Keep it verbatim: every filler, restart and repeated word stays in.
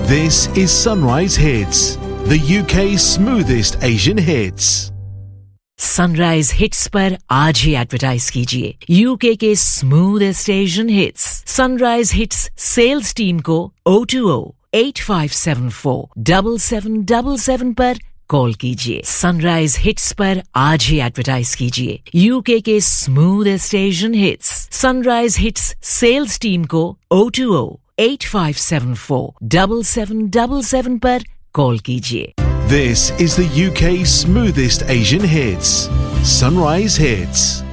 This is Sunrise Hits, the U K's smoothest Asian hits. Sunrise hits पर आज ही advertise कीजिए UK के smoothest Asian hits. Sunrise hits sales team को O two O eight five seven four double seven double seven पर call कीजिए। Sunrise hits पर आज ही advertise कीजिए यूके के smoothest Asian hits. Sunrise hits sales team को O two O eight five seven four double seven double seven पर call कीजिए। This is the U K's smoothest Asian hits. Sunrise Hits.